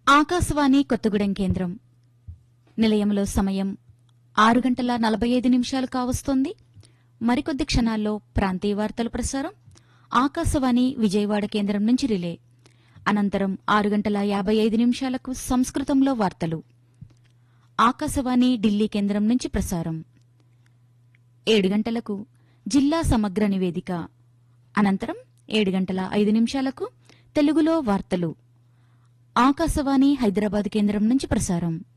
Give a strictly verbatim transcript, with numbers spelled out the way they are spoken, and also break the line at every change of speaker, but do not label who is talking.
ఆకాశవాణి కొత్తగూడెం కేంద్రం నిలయంలో సమయం ఆరు గంటల నలభై ఐదు నిమిషాలు కావస్తోంది. మరికొద్ది క్షణాల్లో ప్రాంతీయ వార్తలు ప్రసారం ఆకాశవాణి విజయవాడ కేంద్రం నుంచి రిలే. అనంతరం ఆరు గంటల యాభై ఐదు నిమిషాలకు సంస్కృతంలో వార్తలు ఆకాశవాణి ఢిల్లీ కేంద్రం నుంచి ప్రసారం. ఏడు గంటలకు జిల్లా సమగ్ర నివేదిక. అనంతరం ఏడు గంటల ఐదు నిమిషాలకు తెలుగులో వార్తలు ఆకాశవాణి హైదరాబాద్ కేంద్రం నుంచి ప్రసారం.